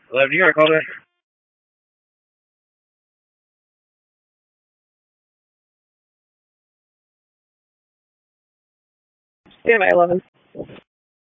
Hello, New York, hold on. Stand by 11.